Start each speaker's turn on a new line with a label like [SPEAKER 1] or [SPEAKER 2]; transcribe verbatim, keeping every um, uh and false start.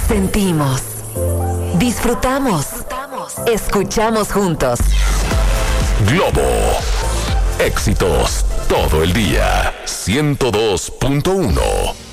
[SPEAKER 1] Sentimos, disfrutamos, escuchamos juntos.
[SPEAKER 2] Globo, éxitos todo el día. ciento dos punto uno